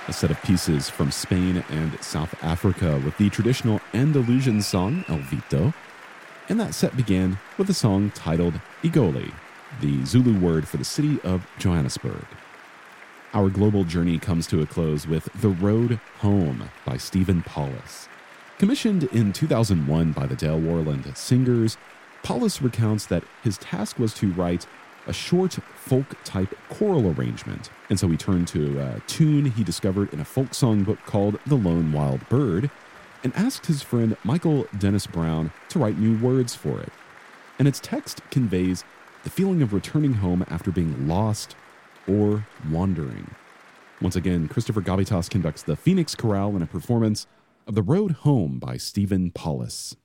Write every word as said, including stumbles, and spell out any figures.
a set of pieces from Spain and South Africa with the traditional Andalusian song El Vito, and that set began with a song titled Igoli, the Zulu word for the city of Johannesburg. Our global journey comes to a close with The Road Home by Stephen Paulus. Commissioned in two thousand one by the Dale Warland Singers, Paulus recounts that his task was to write a short folk-type choral arrangement, and so he turned to a tune he discovered in a folk songbook called The Lone Wild Bird, and asked his friend Michael Dennis Brown to write new words for it. And its text conveys the feeling of returning home after being lost or wandering. Once again, Christopher Gavitas conducts the Phoenix Chorale in a performance of The Road Home by Stephen Paulus.